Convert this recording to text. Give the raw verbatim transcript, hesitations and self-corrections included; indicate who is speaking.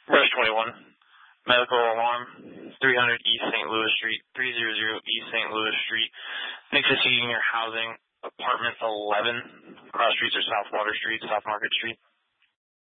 Speaker 1: Rush twenty-one. Medical alarm. three hundred East Saint Louis Street. three hundred East Saint Louis Street. Nixon Senior Housing. Apartment eleven. Cross streets are South Water Street, South Market Street.